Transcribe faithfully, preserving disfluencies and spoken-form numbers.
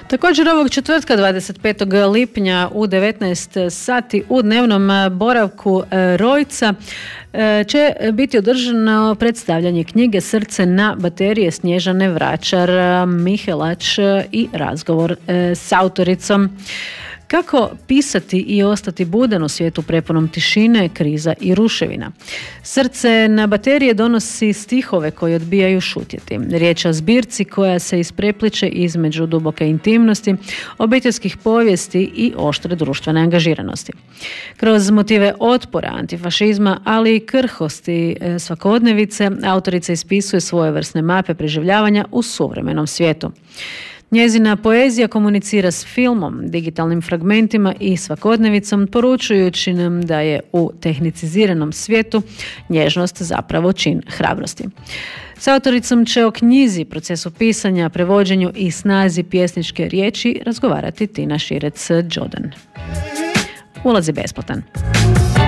Također ovog četvrtka dvadeset petog lipnja u devetnaest sati u dnevnom boravku Rojca će biti održano predstavljanje knjige Srce na baterije Snježane Vračar Mihelač i razgovor s autoricom. Kako pisati i ostati budan u svijetu prepunom tišine, kriza i ruševina? Srce na baterije donosi stihove koji odbijaju šutjeti. Riječ o zbirci koja se isprepliče između duboke intimnosti, obiteljskih povijesti i oštre društvene angažiranosti. Kroz motive otpora, antifašizma, ali i krhosti svakodnevice, autorica ispisuje svojevrsne mape preživljavanja u suvremenom svijetu. Njezina poezija komunicira s filmom, digitalnim fragmentima i svakodnevicom, poručujući nam da je u tehniciziranom svijetu nježnost zapravo čin hrabrosti. S autoricom će o knjizi, procesu pisanja, prevođenju i snazi pjesničke riječi razgovarati Tina Širec-Đodan. Ulaz je besplatan.